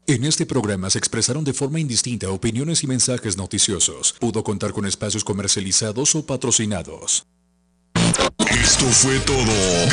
En este programa se expresaron de forma indistinta opiniones y mensajes noticiosos. Pudo contar con espacios comercializados o patrocinados. Esto fue todo.